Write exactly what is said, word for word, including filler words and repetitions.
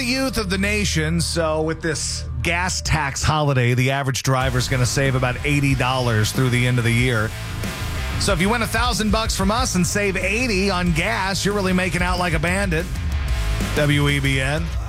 the youth of the nation. So with this gas tax holiday, the average driver is going to save about eighty dollars through the end of the year. So if you win a thousand bucks from us and save eighty on gas, you're really making out like a bandit. W E B N.